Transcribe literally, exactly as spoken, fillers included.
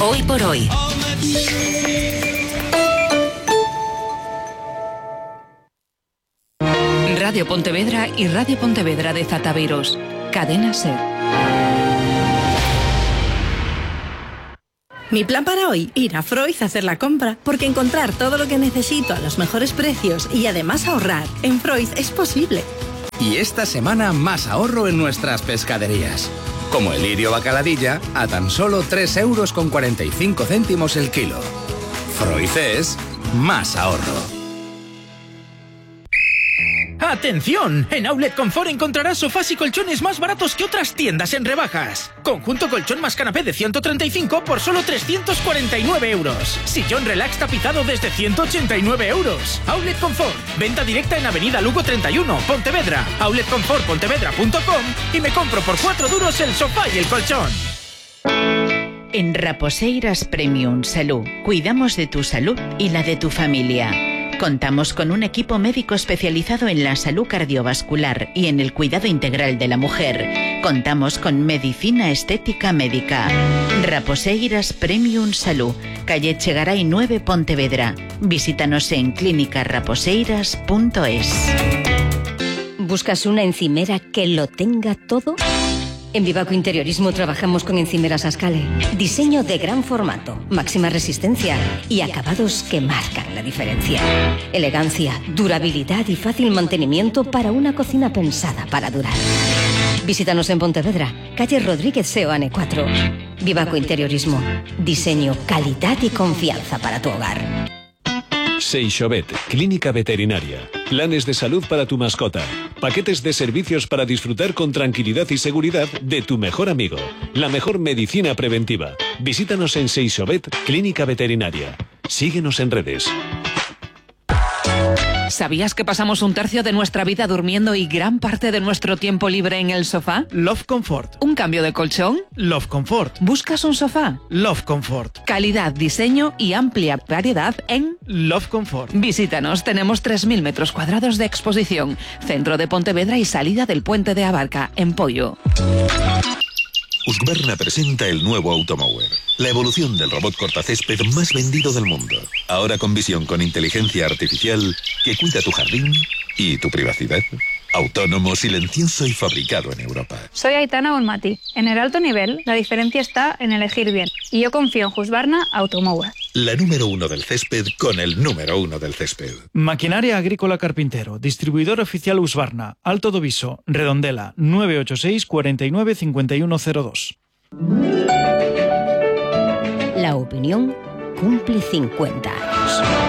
Hoy por hoy. Radio Pontevedra y Radio Pontevedra de Zataviros. Cadena SER. Mi plan para hoy, ir a Freud a hacer la compra, porque encontrar todo lo que necesito a los mejores precios y además ahorrar en Freud es posible. Y esta semana más ahorro en nuestras pescaderías. Como el lirio bacaladilla a tan solo tres euros con cuarenta y cinco céntimos el kilo. Freud es más ahorro. ¡Atención! En Outlet Confort encontrarás sofás y colchones más baratos que otras tiendas en rebajas. Conjunto colchón más canapé de ciento treinta y cinco por solo trescientos cuarenta y nueve euros. Sillón relax tapizado desde ciento ochenta y nueve euros. Outlet Confort. Venta directa en Avenida Lugo treinta y uno, Pontevedra. outlet confort pontevedra punto com y me compro por cuatro duros el sofá y el colchón. En Raposeiras Premium Salud cuidamos de tu salud y la de tu familia. Contamos con un equipo médico especializado en la salud cardiovascular y en el cuidado integral de la mujer. Contamos con medicina estética médica. Raposeiras Premium Salud, calle Chegaray nueve, Pontevedra. Visítanos en clínica raposeiras punto es. ¿Buscas una encimera que lo tenga todo? En Vivaco Interiorismo trabajamos con encimeras Ascale. Diseño de gran formato, máxima resistencia y acabados que marcan la diferencia. Elegancia, durabilidad y fácil mantenimiento para una cocina pensada para durar. Visítanos en Pontevedra, calle Rodríguez Seoane cuatro. Vivaco Interiorismo. Diseño, calidad y confianza para tu hogar. Seixovet, clínica veterinaria. Planes de salud para tu mascota. Paquetes de servicios para disfrutar con tranquilidad y seguridad de tu mejor amigo. La mejor medicina preventiva. Visítanos en Seixovet, clínica veterinaria. Síguenos en redes. ¿Sabías que pasamos un tercio de nuestra vida durmiendo y gran parte de nuestro tiempo libre en el sofá? Love Comfort. ¿Un cambio de colchón? Love Comfort. ¿Buscas un sofá? Love Comfort. Calidad, diseño y amplia variedad en Love Comfort. Visítanos, tenemos tres mil metros cuadrados de exposición. Centro de Pontevedra y salida del puente de Abarca, en Pollo. Husqvarna presenta el nuevo Automower, la evolución del robot cortacésped más vendido del mundo. Ahora con visión con inteligencia artificial que cuida tu jardín y tu privacidad. Autónomo, silencioso y fabricado en Europa. Soy Aitana Bonmati. En el alto nivel, la diferencia está en elegir bien. Y yo confío en Husqvarna Automower. La número uno del césped con el número uno del césped. Maquinaria Agrícola Carpintero. Distribuidor oficial Husqvarna. Alto Doviso. Redondela. nueve ocho seis, cuatro nueve, cinco uno cero dos. La opinión cumple cincuenta años.